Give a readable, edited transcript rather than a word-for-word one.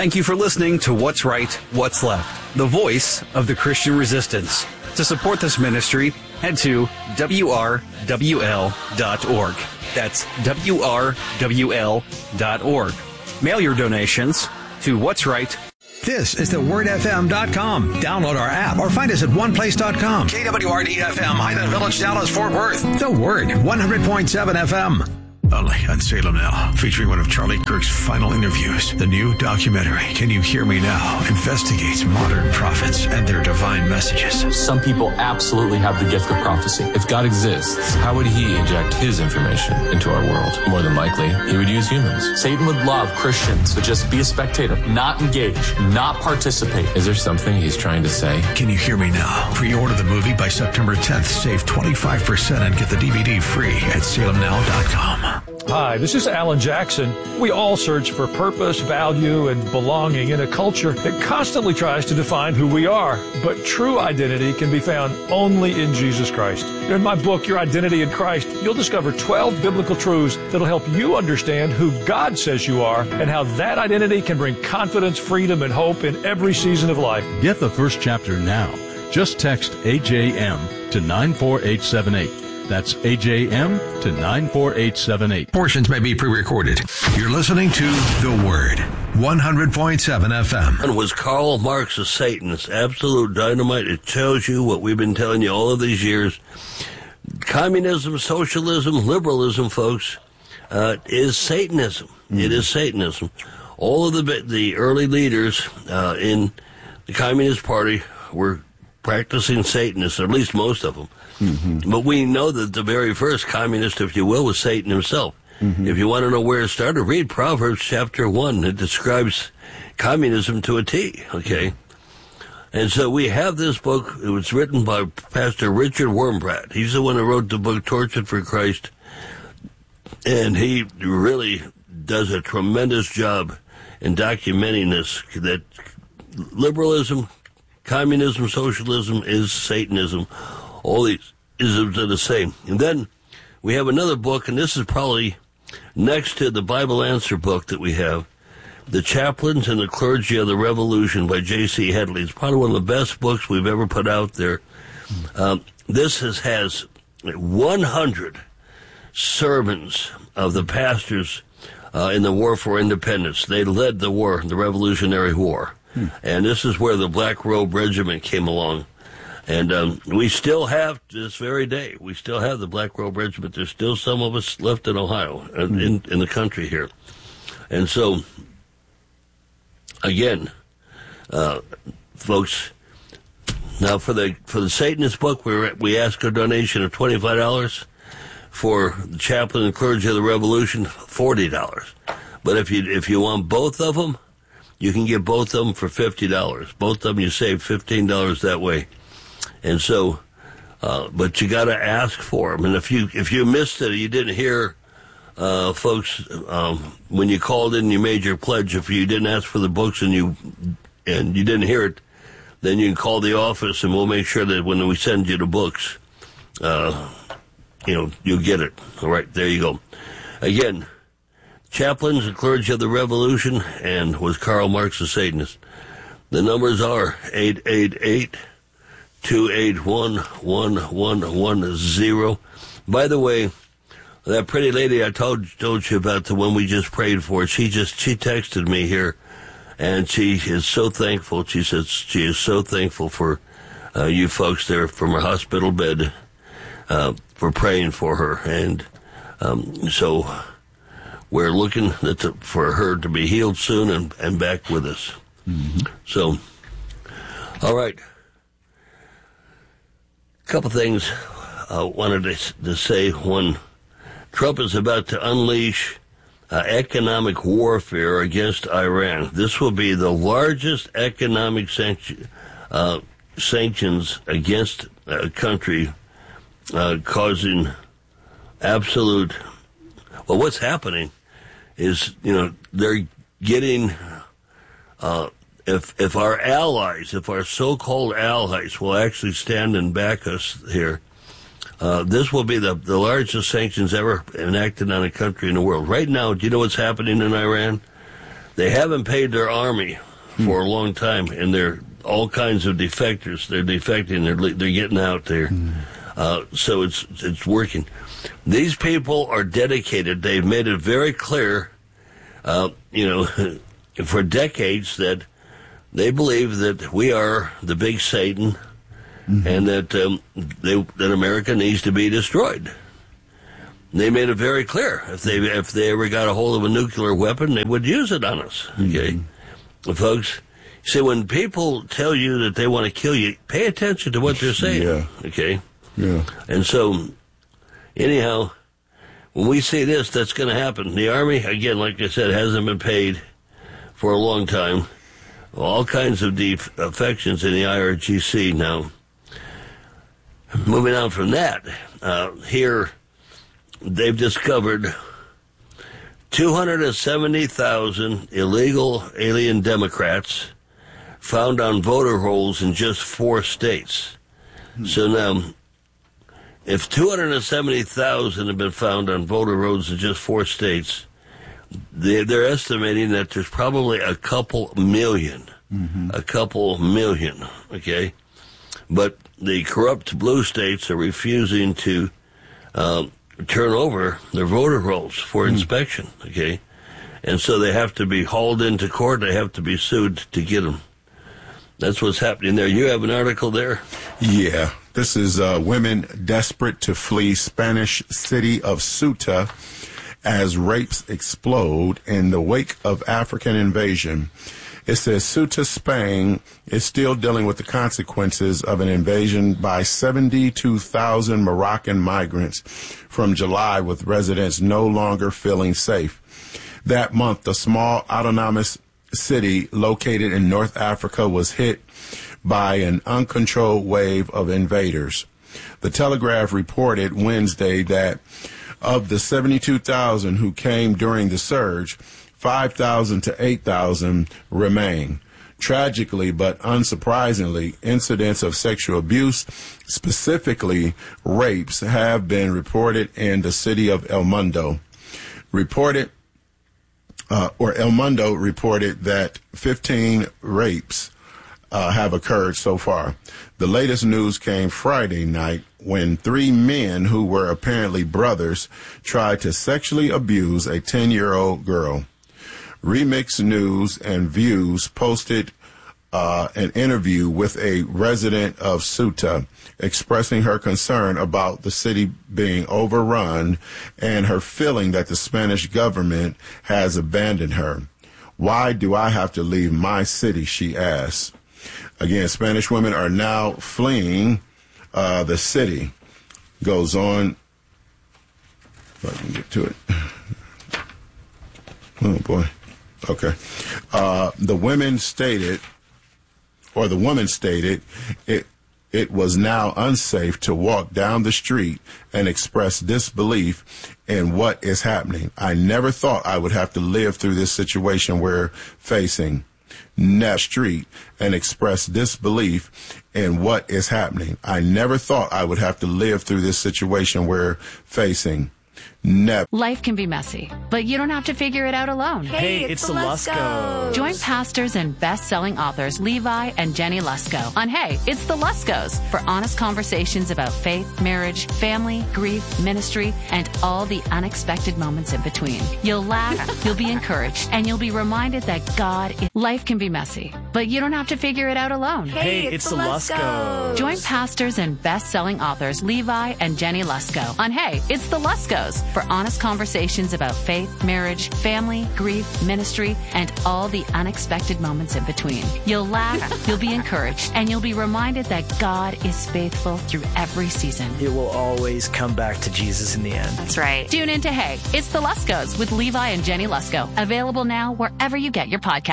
Thank you for listening to What's Right, What's Left, the voice of the Christian resistance. To support this ministry, head to WRWL.org. That's WRWL.org. Mail your donations to What's Right. This is thewordfm.com. Download our app or find us at oneplace.com. KWRD-FM, Highland Village, Dallas, Fort Worth. The Word, 100.7 FM. Only on Salem Now, featuring one of Charlie Kirk's final interviews. The new documentary, Can You Hear Me Now?, investigates modern prophets and their divine messages. Some people absolutely have the gift of prophecy. If God exists, how would he inject his information into our world? More than likely, he would use humans. Satan would love Christians to just be a spectator, not engage, not participate. Is there something he's trying to say? Can You Hear Me Now? Pre-order the movie by September 10th. Save 25% and get the DVD free at salemnow.com. Hi, this is Alan Jackson. We all search for purpose, value, and belonging in a culture that constantly tries to define who we are. But true identity can be found only in Jesus Christ. In my book, Your Identity in Christ, you'll discover 12 biblical truths that'll help you understand who God says you are and how that identity can bring confidence, freedom, and hope in every season of life. Get the first chapter now. Just text AJM to 94878. That's AJM to 94878. Portions may be pre-recorded. You're listening to The Word, 100.7 FM. And was Karl Marx a Satanist? Absolute dynamite. It tells you what we've been telling you all of these years. Communism, socialism, liberalism, folks, is Satanism. It is Satanism. All of the early leaders in the Communist Party were practicing Satanists, or at least most of them. Mm-hmm. But we know that the very first communist, if you will, was Satan himself. Mm-hmm. If you want to know where it started, read Proverbs chapter 1. It describes communism to a T, okay? And so we have this book. It was written by Pastor Richard Wurmbrand. He's the one who wrote the book Tortured for Christ. And he really does a tremendous job in documenting this, that liberalism, communism, socialism is Satanism. All these isms are the same. And then we have another book, and this is probably next to the Bible Answer book that we have, The Chaplains and the Clergy of the Revolution by J.C. Hadley. It's probably one of the best books we've ever put out there. This has 100 sermons of the pastors in the War for Independence. They led the war, the Revolutionary War. And this is where the Black Robe Regiment came along. And we still have, this very day, we still have the Black Robe Regiment. There's still some of us left in Ohio, in the country here. And so, again, folks, now for the Satanist book, we ask a donation of $25. For the Chaplain and Clergy of the Revolution, $40. But if you want both of them, you can get both of them for $50. Both of them, you save $15 that way. And so, but you got to ask for them. And if you missed it, you didn't hear, folks, when you called in, you made your pledge. If you didn't ask for the books and you didn't hear it, then you can call the office, and we'll make sure that when we send you the books, you'll get it. All right, there you go. Again, Chaplains and Clergy of the Revolution, and was Karl Marx a Satanist? The numbers are 888-281-1110. By the way, that pretty lady I told you about, the one we just prayed for, she texted me here, and she is so thankful. She says she is so thankful for you folks there from her hospital bed for praying for her. And so we're looking for her to be healed soon and back with us. Mm-hmm. So, all right. A couple things I wanted to say. One, Trump is about to unleash economic warfare against Iran. This will be the largest economic sanctions against a country, causing absolute... Well, what's happening is, they're getting... If our allies, if our so-called allies will actually stand and back us here, this will be the largest sanctions ever enacted on a country in the world. Right now, do you know what's happening in Iran? They haven't paid their army for a long time, and they're all kinds of defectors. They're defecting. They're getting out there. So it's working. These people are dedicated. They've made it very clear, for decades that they believe that we are the big Satan, and that that America needs to be destroyed. They made it very clear. If they ever got a hold of a nuclear weapon, they would use it on us. Okay, folks. See, when people tell you that they want to kill you, pay attention to what they're saying. Yeah. Okay. Yeah. And so, anyhow, when we say this, that's going to happen. The Army, again, like I said, hasn't been paid for a long time. All kinds of defections in the IRGC. Now, moving on from that, here they've discovered 270,000 illegal alien Democrats found on voter rolls in just 4 states. So now, if 270,000 have been found on voter rolls in just 4 states, they're estimating that there's probably a couple million, okay? But the corrupt blue states are refusing to turn over their voter rolls for inspection, okay? And so they have to be hauled into court, they have to be sued to get them. That's what's happening there. You have an article there? Yeah. This is women desperate to flee Spanish city of Ceuta as rapes explode in the wake of African invasion. It says Ceuta, Spain is still dealing with the consequences of an invasion by 72,000 Moroccan migrants from July, with residents no longer feeling safe. That month, the small autonomous city located in North Africa was hit by an uncontrolled wave of invaders. The Telegraph reported Wednesday that of the 72,000 who came during the surge, 5,000 to 8,000 remain. Tragically, but unsurprisingly, incidents of sexual abuse, specifically rapes, have been reported in the city of El Mundo. El Mundo reported that 15 rapes have occurred so far. The latest news came Friday night when 3 men who were apparently brothers tried to sexually abuse a 10-year-old girl. Remix News and Views posted an interview with a resident of Ceuta expressing her concern about the city being overrun and her feeling that the Spanish government has abandoned her. Why do I have to leave my city, she asked. Again, Spanish women are now fleeing the city. Goes on. If I can get to it. Oh, boy. Okay. The woman stated it was now unsafe to walk down the street and express disbelief in what is happening. I never thought I would have to live through this situation we're facing. Street and express disbelief in what is happening. I never thought I would have to live through this situation we're facing. Life can be messy, but you don't have to figure it out alone. Hey, it's the Luskos. Join pastors and best-selling authors Levi and Jenny Lusko on Hey, It's the Luskos for honest conversations about faith, marriage, family, grief, ministry, and all the unexpected moments in between. You'll laugh, you'll be encouraged, and you'll be reminded that life can be messy, but you don't have to figure it out alone. Hey, it's the Luskos. Join pastors and best-selling authors Levi and Jenny Lusko on Hey, It's the Luskos for honest conversations about faith, marriage, family, grief, ministry, and all the unexpected moments in between. You'll laugh, you'll be encouraged, and you'll be reminded that God is faithful through every season. It will always come back to Jesus in the end. That's right. Tune in to Hey, It's the Luskos with Levi and Jenny Lusko. Available now wherever you get your podcast.